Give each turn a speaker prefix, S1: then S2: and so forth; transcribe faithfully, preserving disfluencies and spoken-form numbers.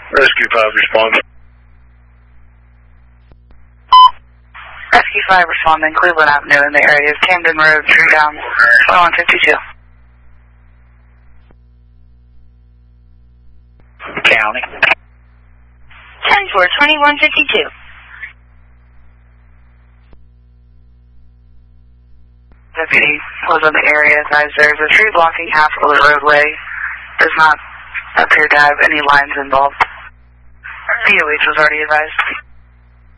S1: Rescue five responding.
S2: Rescue five responding, Cleveland Avenue in the area of Camden Road, tree down, twenty-one fifty-two.
S1: County.
S3: ten four, twenty-one fifty-two.
S2: Deputy was in the area, advised there's a tree blocking half of the roadway. Does not appear to have any lines involved. P O H was already advised.